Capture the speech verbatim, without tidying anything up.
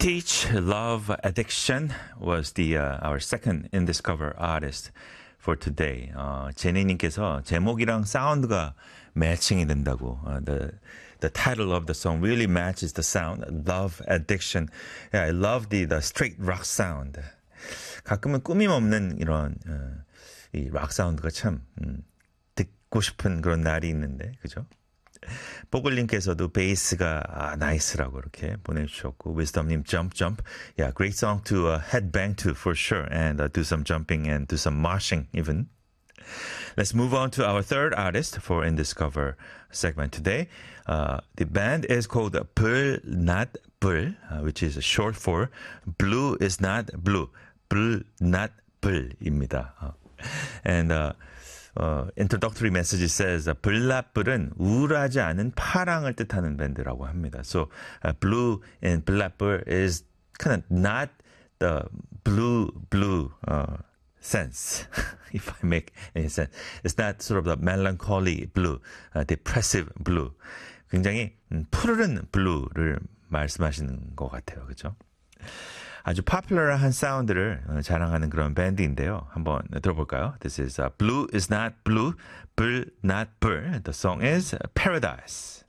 Teach Love Addiction was the uh, our second in Discover artist for today. 어, 제니님께서 제목이랑 사운드가 매칭이 된다고. 어, the the title of the song really matches the sound. Love Addiction. Yeah, I love the the straight rock sound. 가끔은 꾸밈 없는 이런 어, 이 락 사운드가 참 음, 듣고 싶은 그런 날이 있는데, 그죠? 뽀글님께서도 베이스가 아, 나이스라고 이렇게 보내주셨고, 위즈덤님 jump jump, yeah, great song to uh, headbang to for sure, and uh, do some jumping and do some moshing even. Let's move on to our third artist for In Discover segment today. Uh, the band is called 불 not 불, uh, which is short for Blue is not blue, 불 not 불입니다. Uh, and uh, Uh, introductory message says, uh, 블라뿔은 우울하지 않은 파랑을 뜻하는 밴드라고 합니다. So, uh, blue in 블라뿔 is kind of not the blue, blue, uh, sense, if I make any sense. It's not sort of the melancholy blue, uh, depressive blue. 굉장히 음, 푸르른 blue를 말씀하시는 것 같아요. 그죠? 아주 popular한 사운드를 자랑하는 그런 밴드인데요. 한번 들어볼까요? This is uh, Blue is not blue, 불 not 불. The song is Paradise.